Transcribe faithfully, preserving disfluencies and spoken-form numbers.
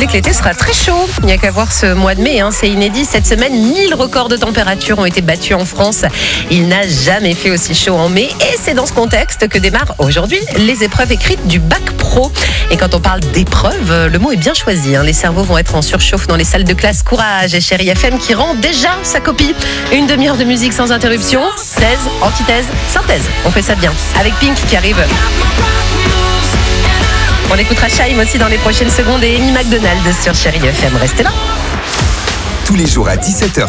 que l'été sera très chaud. Il n'y a qu'à voir ce mois de mai, hein, c'est inédit. Cette semaine, mille records de température ont été battus en France. Il n'a jamais fait aussi chaud en mai. Et c'est dans ce contexte que démarrent aujourd'hui les épreuves écrites du bac pro. Et quand on parle d'épreuves, le mot est bien choisi. Hein. Les cerveaux vont être en surchauffe dans les salles de classe. Courage et Chérie F M qui rend déjà sa copie. Une demi-heure de musique sans interruption. Thèse, antithèse, synthèse. On fait ça bien. Avec Pink qui arrive. On écoutera Shaim aussi dans les prochaines secondes et Amy McDonald sur Chérie F M. Restez là. Tous les jours à dix-sept heures